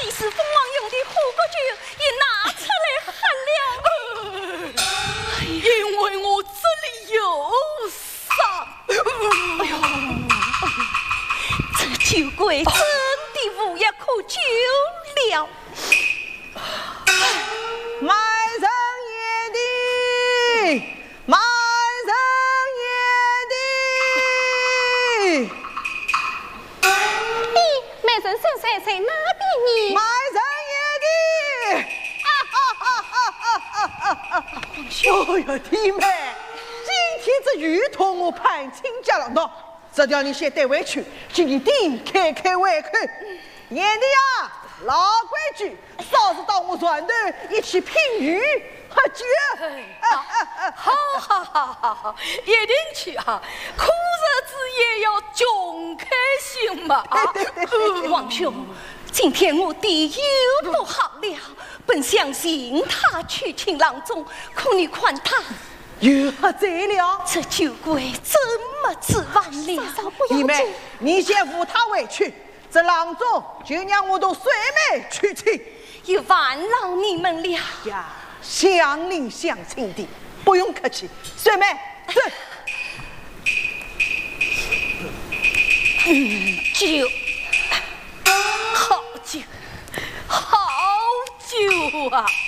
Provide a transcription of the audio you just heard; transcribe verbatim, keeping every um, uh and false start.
既是蜂王用的火锅酒也拿出来喝了，因为我这里有伤。哎呦，这酒鬼真的无药可救了。 卖人爷的，卖人爷的。 咦，卖人生在在哪边呢？ 卖人爷的！啊哈哈哈哈哈哈！哎呀，弟妹，今天这雨托我盼亲家了喏，这叫你先带回去，请你弟开开胃口。爷的呀，老规矩，嫂子到我船头一起品鱼喝酒。 好好好好好，一定去啊！苦日子也要穷开心嘛啊！王兄，今天我弟又不好了，本想请他去请郎中，可你看他又喝醉了， 这酒鬼怎么指望了？ 嫂嫂不要弟妹紧， 你先扶他回去，这郎中就让我同水妹去请。 又烦劳你们了呀，乡邻乡亲的，不用客气。水妹，走。 酒，好酒，好酒啊！